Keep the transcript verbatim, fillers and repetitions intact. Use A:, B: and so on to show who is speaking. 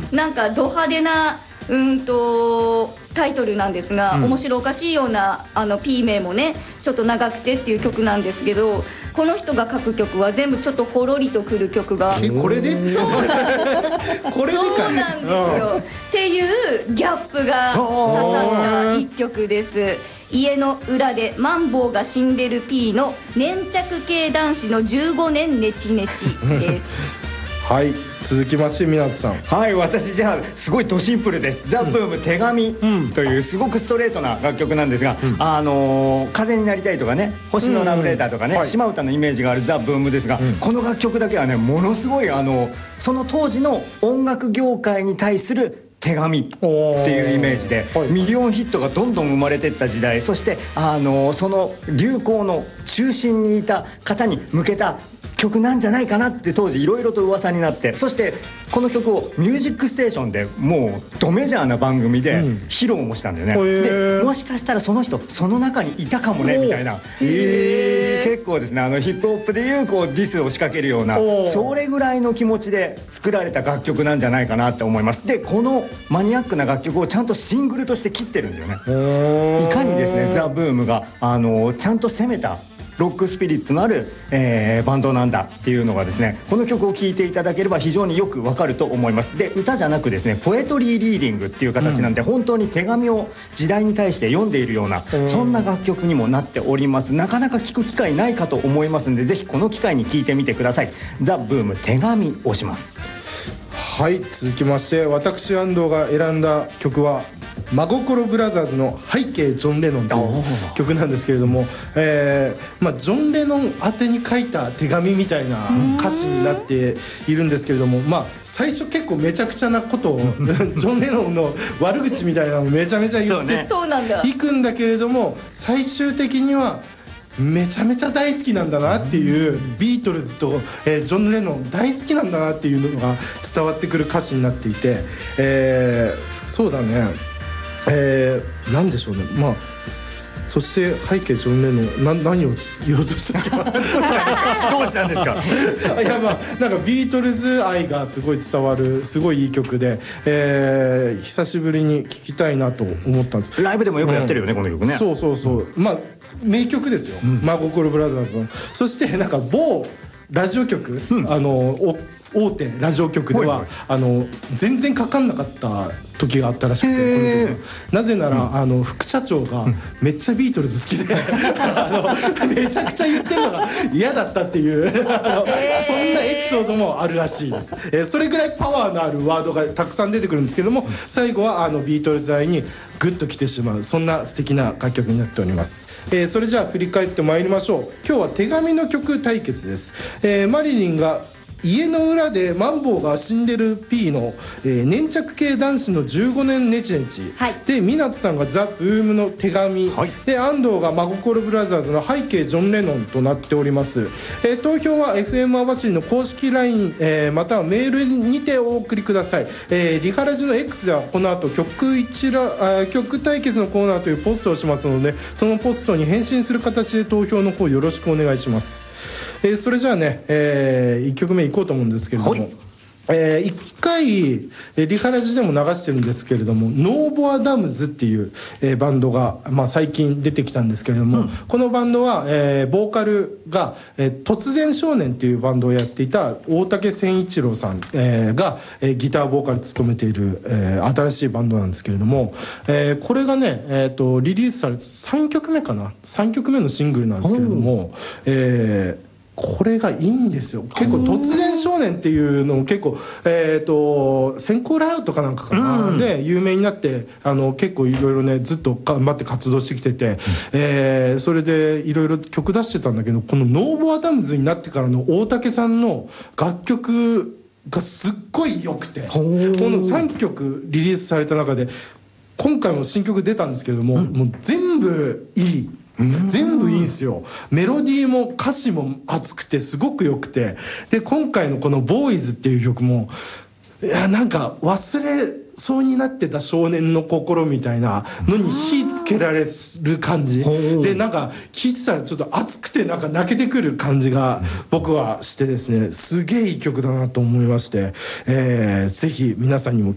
A: なんかド派手なうんとタイトルなんですが、うん、面白おかしいようなあの P 名もねちょっと長くてっていう曲なんですけど、この人が書く曲は全部ちょっとほろりとくる曲が
B: これで
A: そうなんこれでかそうなんですよ、うん、っていうギャップが刺さった一曲です。家の裏でマンボウが死んでる P の粘着系男子のじゅうごねんネチネチです
B: はい、続きまして湊さん。
C: はい、私じゃあすごいドシンプルです。ザ・ブーム手紙というすごくストレートな楽曲なんですが、うん、あのー、風になりたいとかね、星のラブレーターとかね、うん、島唄のイメージがあるザ・ブームですが、うん、この楽曲だけはねものすごいあのその当時の音楽業界に対する手紙っていうイメージでミリオンヒットがどんどん生まれていった時代、そしてあのその流行の中心にいた方に向けた曲なんじゃないかなって当時いろいろと噂になって、そしてこの曲を「ミュージックステーション」でもうドメジャーな番組で披露もしたんだよね、うん、でもしかしたらその人その中にいたかもねみたいな、えー、結構ですねあのヒップホップでいうこうディスを仕掛けるようなそれぐらいの気持ちで作られた楽曲なんじゃないかなって思います。でこのマニアックな楽曲をちゃんとシングルとして切ってるんだよね。いかにですねザ・ブームがあのちゃんと攻めたロックスピリッツのある、えー、バンドなんだっていうのがですねこの曲を聴いていただければ非常によくわかると思います。で歌じゃなくですねポエトリーリーディングっていう形なんで、うん、本当に手紙を時代に対して読んでいるような、うん、そんな楽曲にもなっております。なかなか聴く機会ないかと思いますんでぜひこの機会に聴いてみてください。ザ・ブーム手紙をします。
B: はい、続きまして私安藤が選んだ曲は真心ブラザーズの背景ジョン・レノンという曲なんですけれども、えーまあ、ジョン・レノン宛てに書いた手紙みたいな歌詞になっているんですけれども、まあ、最初結構めちゃくちゃなことをジョン・レノンの悪口みたいなのをめちゃめちゃ言っていくんだけれども、最終的にはめちゃめちゃ大好きなんだなっていうビートルズと、えー、ジョン・レノン大好きなんだなっていうのが伝わってくる歌詞になっていて、えー、そうだね、えー、なんでしょうね、まあそして背景ジョン・レノンな何を言おうとしたっけど
C: うしたんですか
B: いやまあなんかビートルズ愛がすごい伝わるすごいいい曲で、えー、久しぶりに聴きたいなと思ったんです。
C: ライブでもよくやってるよね、うん、この曲ね。
B: そうそうそう、まあ名曲ですよ、うん、真心ブラザーズの。そしてなんか某ラジオ局、うん、あの大手ラジオ局では、はいはい、あの全然かかんなかった時があったらしくて、この曲なぜなら、うん、あの副社長がめっちゃビートルズ好きであのめちゃくちゃ言ってるのが嫌だったっていうあのそんなエピソードもあるらしいです、えー、それぐらいパワーのあるワードがたくさん出てくるんですけども、最後はあのビートルズ愛にグッときてしまう、そんな素敵な楽曲になっております、えー、それじゃあ振り返ってまいりましょう。今日は手紙の曲対決です、えー、マリリンが家の裏でマンボウが死んでる P の、えー、粘着系男子のじゅうごねんネチネチ、はい、で湊さんがザ・ブームの手紙、はい、で安藤が真心ブラザーズの背景ジョン・レノンとなっております、えー、投票は エフエム 網走の公式 ライン、えー、またはメールにてお送りください、えー、リハラジの X ではこの後曲一ら曲対決のコーナーというポストをしますので、そのポストに返信する形で投票の方よろしくお願いします。えー、それじゃあね、えー、いっきょくめいこうと思うんですけれども、はい、えー、いっかい、えー、リハラジでも流してるんですけれども、ノーボアダムズっていう、えー、バンドが、まあ、最近出てきたんですけれども、うん、このバンドは、えー、ボーカルが、えー、突然少年っていうバンドをやっていた大竹千一郎さん、えー、が、えー、ギターボーカル務めている、えー、新しいバンドなんですけれども、えー、これがね、えーと、リリースされてさんきょくめかなさんきょくめのシングルなんですけれども、えーこれがいいんですよ。結構突然少年っていうのも結構えっと先行ライオットかなんかかな、うん、で有名になって、あの結構いろいろねずっと頑張って活動してきてて、うん、えー、それでいろいろ曲出してたんだけど、このノーボアダムズになってからの大竹さんの楽曲がすっごい良くて、このさんきょくリリースされた中で今回も新曲出たんですけれども、うん、もう全部いい、全部いいんですよ。メロディーも歌詞も熱くてすごく良くて、で今回のこの「ボーイズ」っていう曲も、いやなんか忘れそうになってた少年の心みたいなのに火つけられる感じで、なんか聴いてたらちょっと熱くてなんか泣けてくる感じが僕はしてですね、すげえいい曲だなと思いまして、えー、ぜひ皆さんにも